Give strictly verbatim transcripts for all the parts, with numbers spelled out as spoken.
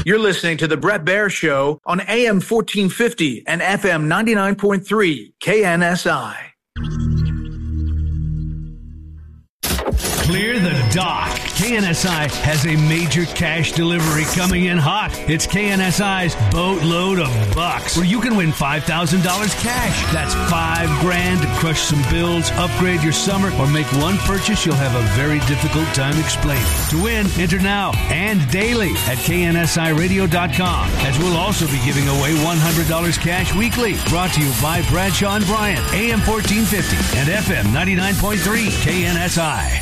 You're listening to The Bret Baier Show on A M fourteen fifty and F M ninety-nine point three K N S I. Clear the dock. K N S I has a major cash delivery coming in hot. It's K N S I's Boatload of Bucks, where you can win five thousand dollars cash. That's five grand to crush some bills, upgrade your summer, or make one purchase you'll have a very difficult time explaining. To win, enter now and daily at K N S I radio dot com, as we'll also be giving away one hundred dollars cash weekly. Brought to you by Bradshaw and Bryant, A M fourteen fifty and F M ninety-nine point three K N S I.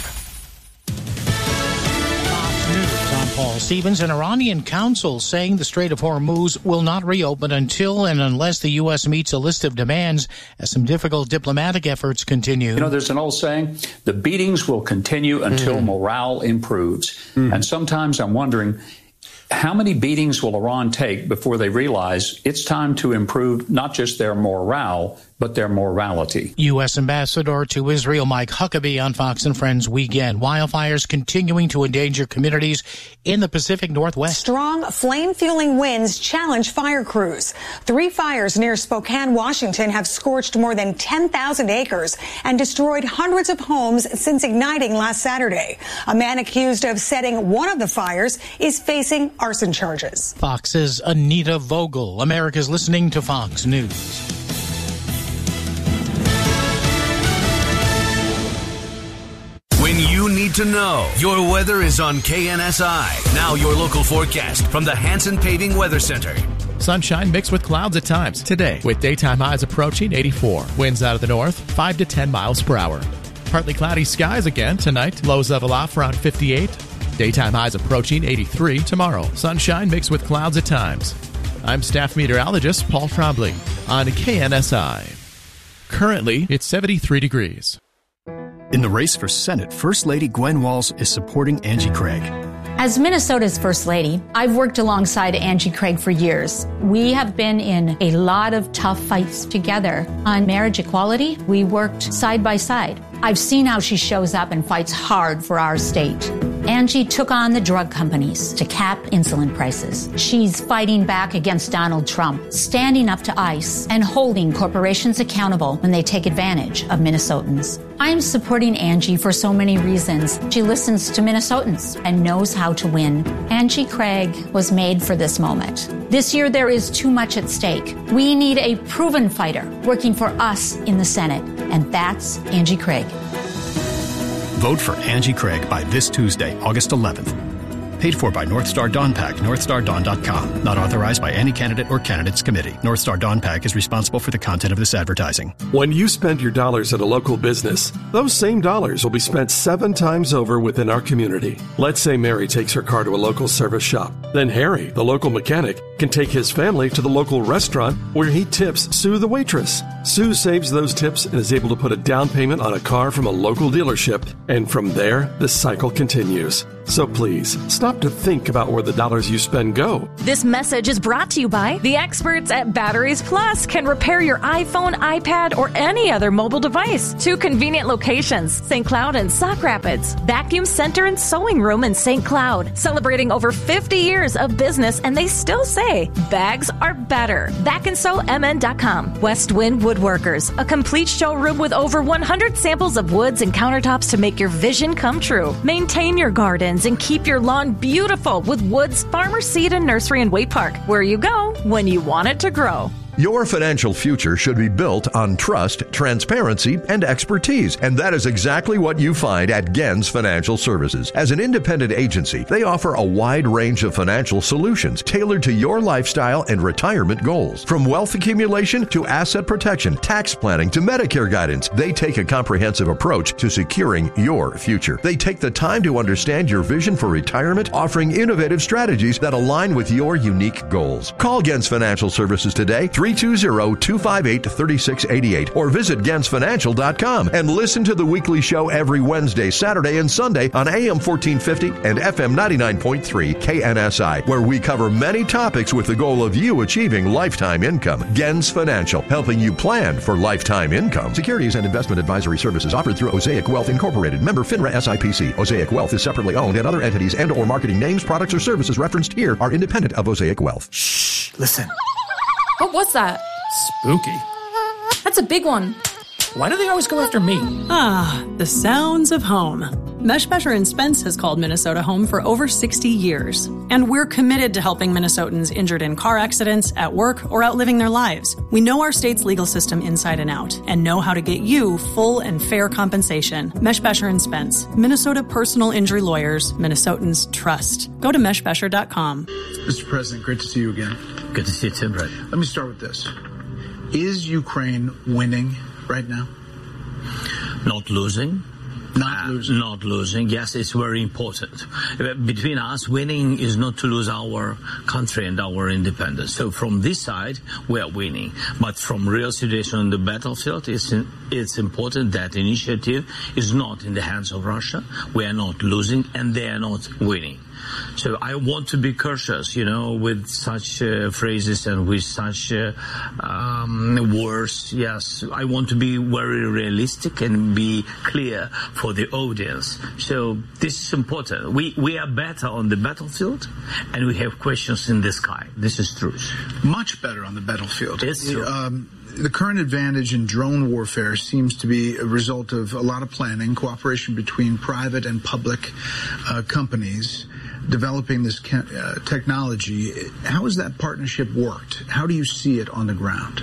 I'm Paul Stevens. An Iranian council saying the Strait of Hormuz will not reopen until and unless the U S meets a list of demands as some difficult diplomatic efforts continue. You know, there's an old saying, the beatings will continue until mm. morale improves. Mm. And sometimes I'm wondering, how many beatings will Iran take before they realize it's time to improve not just their morale, but their morality? U S Ambassador to Israel Mike Huckabee on Fox and Friends Weekend. Wildfires continuing to endanger communities in the Pacific Northwest. Strong flame-fueling winds challenge fire crews. Three fires near Spokane, Washington have scorched more than ten thousand acres and destroyed hundreds of homes since igniting last Saturday. A man accused of setting one of the fires is facing arson charges. Fox's Anita Vogel. America's listening to Fox News. When you need to know, your weather is on K N S I. Now your local forecast from the Hanson Paving Weather Center. Sunshine mixed with clouds at times today, with daytime highs approaching eighty-four. Winds out of the north, five to ten miles per hour. Partly cloudy skies again tonight. Lows level off around fifty-eight. Daytime highs approaching eighty-three tomorrow. Sunshine mixed with clouds at times. I'm staff meteorologist Paul Trombley on K N S I. Currently, it's seventy-three degrees. In the race for Senate, First Lady Gwen Walz is supporting Angie Craig. As Minnesota's First Lady, I've worked alongside Angie Craig for years. We have been in a lot of tough fights together on marriage equality. We worked side by side. I've seen how she shows up and fights hard for our state. Angie took on the drug companies to cap insulin prices. She's fighting back against Donald Trump, standing up to ICE, and holding corporations accountable when they take advantage of Minnesotans. I'm supporting Angie for so many reasons. She listens to Minnesotans and knows how to win. Angie Craig was made for this moment. This year, there is too much at stake. We need a proven fighter working for us in the Senate, and that's Angie Craig. Vote for Angie Craig by this Tuesday, August eleventh. Paid for by North Star Dawn Pack, north star dawn dot com. Not authorized by any candidate or candidates committee. North Star Dawn Pack is responsible for the content of this advertising. When you spend your dollars at a local business, those same dollars will be spent seven times over within our community. Let's say Mary takes her car to a local service shop. Then Harry, the local mechanic, can take his family to the local restaurant where he tips Sue the waitress. Sue saves those tips and is able to put a down payment on a car from a local dealership. And from there, the cycle continues. So please, stop to think about where the dollars you spend go. This message is brought to you by the experts at Batteries Plus. Can repair your iPhone, iPad, or any other mobile device. Two convenient locations, Saint Cloud and Sauk Rapids. Vacuum Center and Sewing Room in Saint Cloud. Celebrating over fifty years of business, and they still say bags are better. back and sew m n dot com. West Wind Woodworkers, a complete showroom with over one hundred samples of woods and countertops to make your vision come true. Maintain your garden and keep your lawn beautiful with Woods Farmer Seed and Nursery in Waite Park, where you go when you want it to grow. Your financial future should be built on trust, transparency, and expertise, and that is exactly what you find at Gens Financial Services. As an independent agency, they offer a wide range of financial solutions tailored to your lifestyle and retirement goals. From wealth accumulation to asset protection, tax planning to Medicare guidance, they take a comprehensive approach to securing your future. They take the time to understand your vision for retirement, offering innovative strategies that align with your unique goals. Call Gens Financial Services today, three three two zero, two five eight, three six eight eight or visit gens financial dot com and listen to the weekly show every Wednesday, Saturday, and Sunday on A M fourteen fifty and F M ninety-nine point three K N S I, where we cover many topics with the goal of you achieving lifetime income. Gens Financial, helping you plan for lifetime income. Securities and investment advisory services offered through Osaic Wealth Incorporated. Member FINRA S I P C. Osaic Wealth is separately owned, and other entities and or marketing names, products, or services referenced here are independent of Osaic Wealth. Shh, listen. What was that? Spooky. That's a big one. Why do they always go after me? Ah, the sounds of home. Mesh Better and Spence has called Minnesota home for over sixty years. And we're committed to helping Minnesotans injured in car accidents, at work, or out living their lives. We know our state's legal system inside and out and know how to get you full and fair compensation. Mesh Better and Spence, Minnesota personal injury lawyers, Minnesotans trust. Go to mesh besher dot com. Mister President, great to see you again. Good to see you, Tim. Right. Let me start with this. Is Ukraine winning right now? Not losing. Not losing. Uh, not losing. Yes, it's very important. Between us, winning is not to lose our country and our independence. So from this side, we are winning. But from real situation on the battlefield, it's, it's important that initiative is not in the hands of Russia. We are not losing, and they are not winning. So I want to be cautious, you know, with such uh, phrases and with such uh, um, words. Yes, I want to be very realistic and be clear for the audience. So this is important. We we are better on the battlefield, and we have questions in the sky. This is true. Much better on the battlefield. It's true. Um, The current advantage in drone warfare seems to be a result of a lot of planning, cooperation between private and public uh, companies developing this uh, technology. How has that partnership worked? How do you see it on the ground?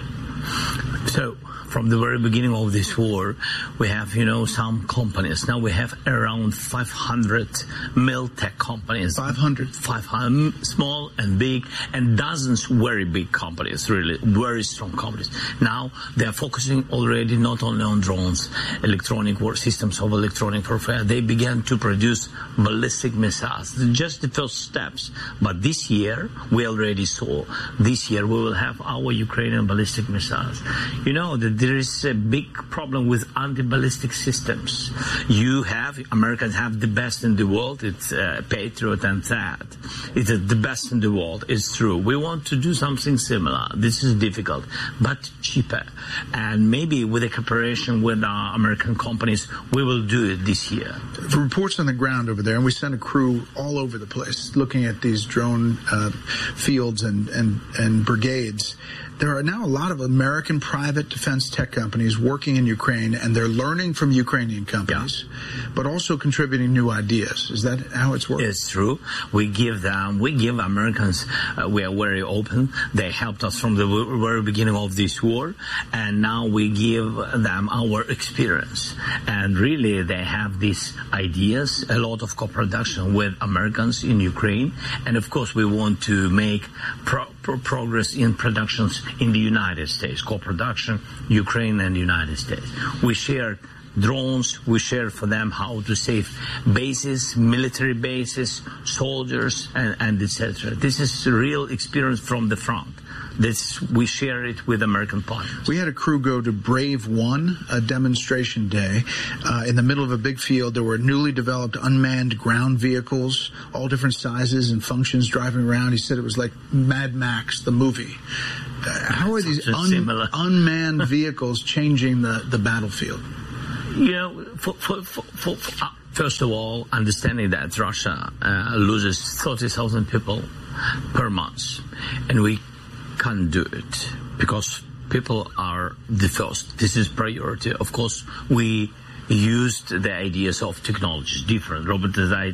So, from the very beginning of this war, we have, you know, some companies. Now we have around five hundred mil-tech companies. five hundred? five hundred, small and big, and dozens very big companies, really, very strong companies. Now they are focusing already not only on drones, electronic war systems of electronic warfare. They began to produce ballistic missiles, just the first steps. But this year, we already saw, this year we will have our Ukrainian ballistic missiles. You know, the there is a big problem with anti-ballistic systems. You have, Americans have the best in the world. It's uh, Patriot and T A D. It's uh, the best in the world. It's true. We want to do something similar. This is difficult, but cheaper. And maybe with a cooperation with our American companies, we will do it this year. For reports on the ground over there, and we sent a crew all over the place looking at these drone uh, fields and, and, and brigades. There are now a lot of American private defense tech companies working in Ukraine, and they're learning from Ukrainian companies, yeah. but also contributing new ideas. Is that how it's working? It's true. We give them, we give Americans, uh, we are very open. They helped us from the very beginning of this war, and now we give them our experience. And really, they have these ideas, a lot of co-production with Americans in Ukraine, and of course, we want to make pro- pro- progress in productions in the United States, co-production, Ukraine and the United States. We share drones, we share for them how to save bases, military bases, soldiers, and, and et cetera. This is real experience from the front. This, we share it with American partners. We had a crew go to Brave One, a demonstration day. Uh, in the middle of a big field, there were newly developed unmanned ground vehicles, all different sizes and functions driving around. He said it was like Mad Max, the movie. Uh, how are these un- unmanned vehicles changing the, the battlefield? You know, for, for, for, for, for, uh, first of all, understanding that Russia uh, loses thirty thousand people per month, and we can't do it because people are the first. This is priority. Of course, we used the ideas of technologies, different robotized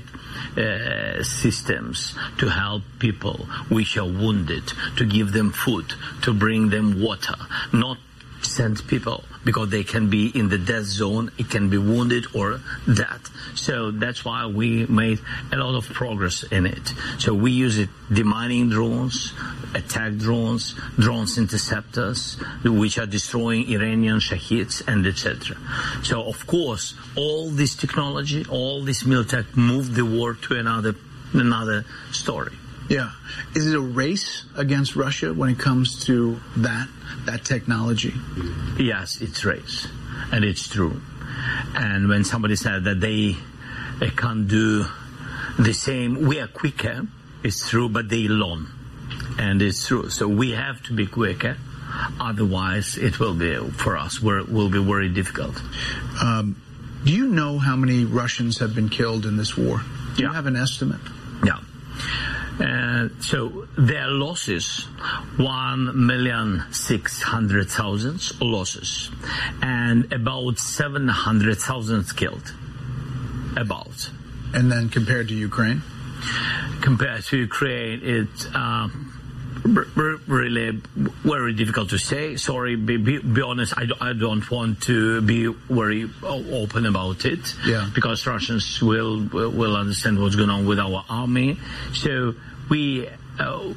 uh, systems to help people which are wounded, to give them food, to bring them water, not send people because they can be in the death zone, it can be wounded or death. So that's why we made a lot of progress in it. So we use it, demining drones, attack drones, drones interceptors, which are destroying Iranian Shaheeds and et cetera. So of course, all this technology, all this militech moved the war to another another story. Yeah. Is it a race against Russia when it comes to that, that technology? Yes, it's race. And it's true. And when somebody said that they, they can't do the same, we are quicker, it's true, but they learn. And it's true. So we have to be quicker. Otherwise, it will be, for us, will be very difficult. Um, do you know how many Russians have been killed in this war? Do you yeah. have an estimate? Yeah. Uh, so their losses, one million six hundred thousand losses, and about seven hundred thousand killed. About. And then compared to Ukraine? Compared to Ukraine, it's uh, really very difficult to say. Sorry, be, be, be honest, I, I don't want to be very open about it. Yeah. Because Russians will will understand what's going on with our army. So we uh,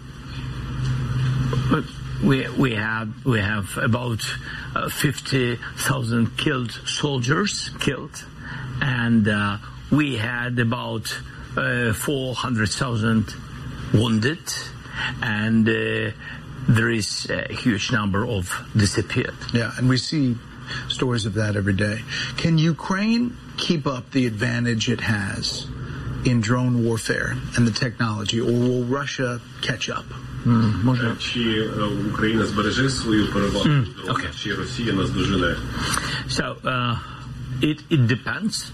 we we have we have about uh, fifty thousand killed soldiers killed, and uh, we had about uh, four hundred thousand wounded. And uh, there is a huge number of disappeared. Yeah, and we see stories of that every day. Can Ukraine keep up the advantage it has in drone warfare and the technology, or will Russia catch up? Mm, Чи Україна збереже свою перевагу в дронах, чи Росія нас дожене? So uh, it it depends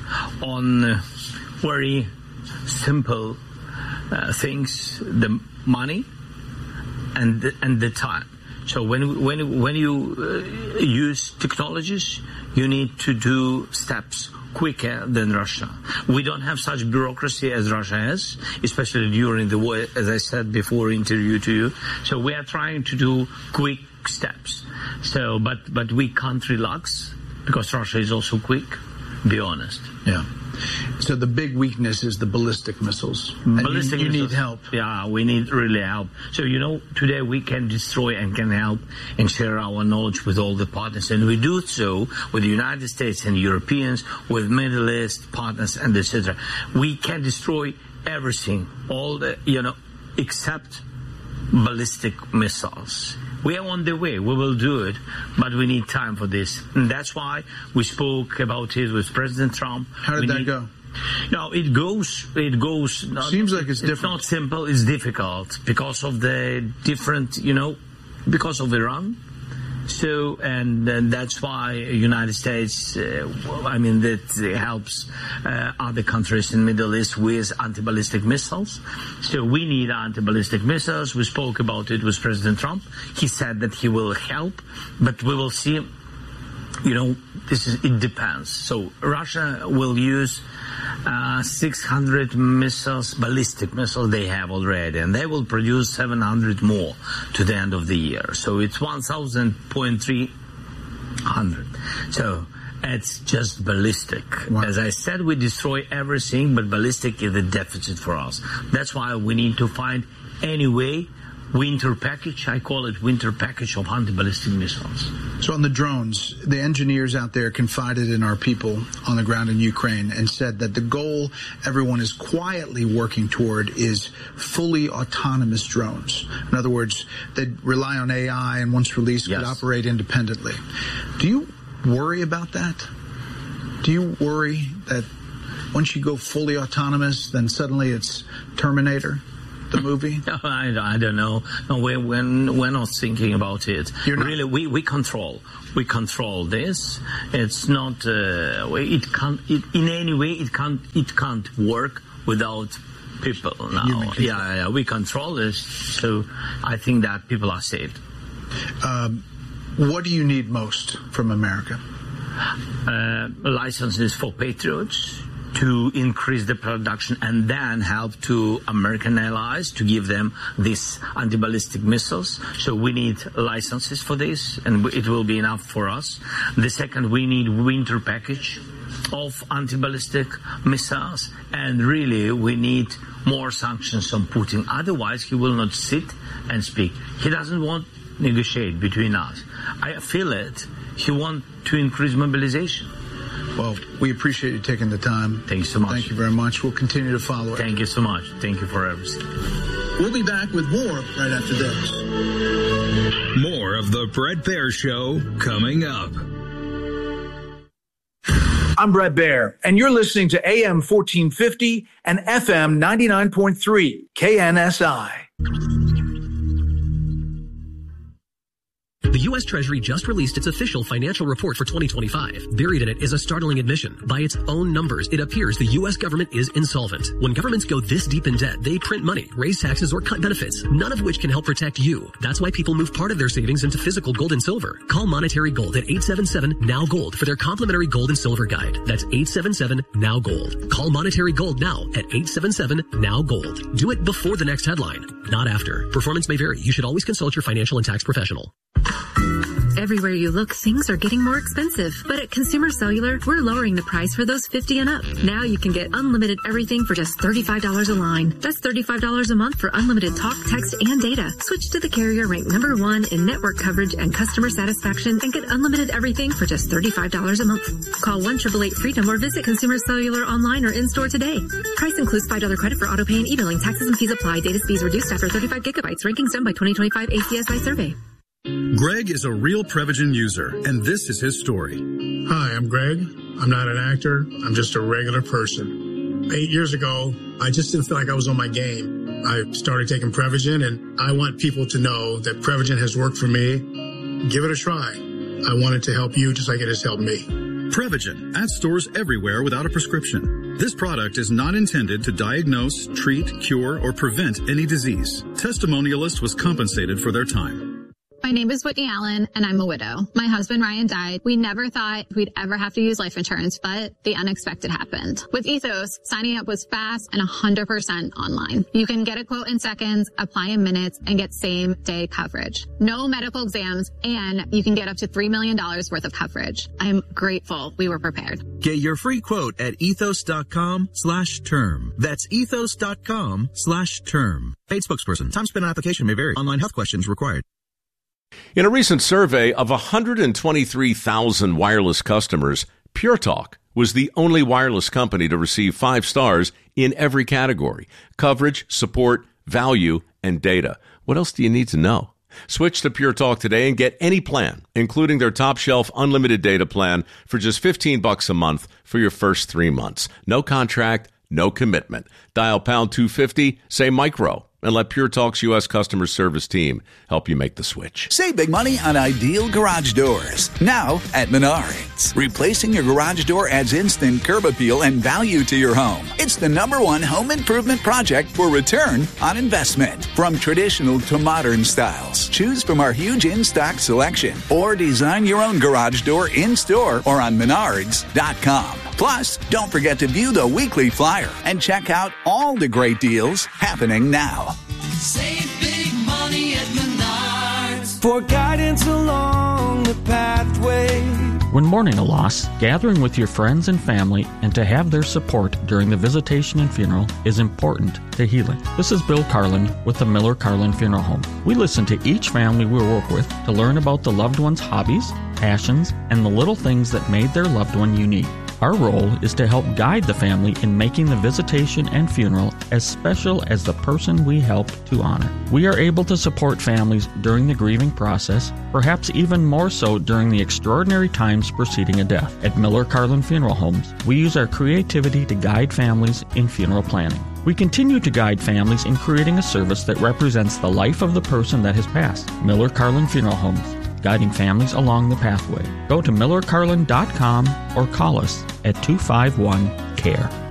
on uh, very simple uh, things. The money and the, and the time. So when when when you uh, use technologies, you need to do steps quicker than Russia. We don't have such bureaucracy as Russia has, especially during the war, as I said before interview to you. So we are trying to do quick steps. So but but we can't relax because Russia is also quick. Be honest. Yeah. So the big weakness is the ballistic missiles. Ballistic you, you missiles. need help. Yeah, we need really help. So, you know, today we can destroy and can help and share our knowledge with all the partners. And we do so with the United States and Europeans, with Middle East partners and et cetera. We can destroy everything, all the, you know, except ballistic missiles. We are on the way. We will do it, but we need time for this. And that's why we spoke about it with President Trump. How did we that need, go? No, it goes, it goes. Not, Seems like it's different. It's not simple, it's difficult because of the different, you know, because of Iran. So, and, and that's why United States, uh, I mean, that helps uh, other countries in Middle East with anti-ballistic missiles. So we need anti-ballistic missiles. We spoke about it with President Trump. He said that he will help, but we will see, you know, this is, it depends. So Russia will use uh, six hundred missiles, ballistic missiles they have already, and they will produce seven hundred more to the end of the year. So it's one thousand point three hundred. So it's just ballistic. Wow. As I said, we destroy everything, but ballistic is a deficit for us. That's why we need to find any way. Winter package, I call it winter package of anti-ballistic missiles. So on the drones, the engineers out there confided in our people on the ground in Ukraine and said that the goal everyone is quietly working toward is fully autonomous drones. In other words, they rely on A I and once released yes. could operate independently. Do you worry about that? Do you worry that once you go fully autonomous, then suddenly it's Terminator? The movie? I, I don't know. No, we're, we're, we're not thinking about it. You're not? Really, we, we control. We control this. It's not. Uh, it can't. It, in any way, it can't. It can't work without people. Now, people. Yeah, yeah, we control this. So I think that people are saved. Um, what do you need most from America? Uh, licenses for Patriots, to increase the production and then help to American allies to give them these anti-ballistic missiles. So we need licenses for this, and it will be enough for us. The second, we need winter package of anti-ballistic missiles, and really we need more sanctions on Putin. Otherwise, he will not sit and speak. He doesn't want to negotiate between us. I feel it. He wants to increase mobilization. Well, we appreciate you taking the time. Thank you so much. Thank you very much. We'll continue to follow it. Thank you so much. Thank you for everything. We'll be back with more right after this. More of the Bret Baier Show coming up. I'm Bret Baier, and you're listening to A M fourteen fifty and F M ninety-nine point three K N S I. The U S Treasury just released its official financial report for twenty twenty-five. Buried in it is a startling admission. By its own numbers, it appears the U S government is insolvent. When governments go this deep in debt, they print money, raise taxes, or cut benefits, none of which can help protect you. That's why people move part of their savings into physical gold and silver. Call Monetary Gold at eight seven seven, N O W, GOLD for their complimentary gold and silver guide. That's eight seven seven, N O W, GOLD. Call Monetary Gold now at eight seven seven, N O W, GOLD. Do it before the next headline, not after. Performance may vary. You should always consult your financial and tax professional. Everywhere you look, things are getting more expensive. But at Consumer Cellular, we're lowering the price for those fifty and up. Now you can get unlimited everything for just thirty-five dollars a line. That's thirty-five dollars a month for unlimited talk, text, and data. Switch to the carrier ranked number one in network coverage and customer satisfaction and get unlimited everything for just thirty-five dollars a month. Call one eight eight eight FREEDOM or visit Consumer Cellular online or in-store today. Price includes five dollars credit for auto pay and e-billing. Taxes and fees apply. Data speeds reduced after thirty-five gigabytes. Rankings done by twenty twenty-five A C S I survey. Greg is a real Prevagen user, and this is his story. Hi, I'm Greg. I'm not an actor. I'm just a regular person. Eight years ago, I just didn't feel like I was on my game. I started taking Prevagen, and I want people to know that Prevagen has worked for me. Give it a try. I wanted to help you just like it has helped me. Prevagen, at stores everywhere without a prescription. This product is not intended to diagnose, treat, cure, or prevent any disease. Testimonialist was compensated for their time. My name is Whitney Allen, and I'm a widow. My husband, Ryan, died. We never thought we'd ever have to use life insurance, but the unexpected happened. With Ethos, signing up was fast and one hundred percent online. You can get a quote in seconds, apply in minutes, and get same-day coverage. No medical exams, and you can get up to three million dollars worth of coverage. I'm grateful we were prepared. Get your free quote at ethos.com slash term. That's ethos.com slash term. Paid spokesperson. Time spent on application may vary. Online health questions required. In a recent survey of one hundred twenty-three thousand wireless customers, Pure Talk was the only wireless company to receive five stars in every category: coverage, support, value, and data. What else do you need to know? Switch to Pure Talk today and get any plan, including their top shelf unlimited data plan for just fifteen bucks a month for your first three months. No contract, no commitment. Dial pound two fifty, say micro, and let Pure Talk's U S customer service team help you make the switch. Save big money on ideal garage doors. Now at Menards. Replacing your garage door adds instant curb appeal and value to your home. It's the number one home improvement project for return on investment. From traditional to modern styles, choose from our huge in-stock selection or design your own garage door in-store or on menards dot com. Plus, don't forget to view the weekly flyer and check out all the great deals happening now. Save big money at Menards. For guidance along the pathway. When mourning a loss, gathering with your friends and family and to have their support during the visitation and funeral is important to healing. This is Bill Carlin with the Miller Carlin Funeral Home. We listen to each family we work with to learn about the loved one's hobbies, passions, and the little things that made their loved one unique. Our role is to help guide the family in making the visitation and funeral as special as the person we help to honor. We are able to support families during the grieving process, perhaps even more so during the extraordinary times preceding a death. At Miller Carlin Funeral Homes, we use our creativity to guide families in funeral planning. We continue to guide families in creating a service that represents the life of the person that has passed. Miller Carlin Funeral Homes, guiding families along the pathway. Go to miller carlin dot com or call us at two five one, C A R E.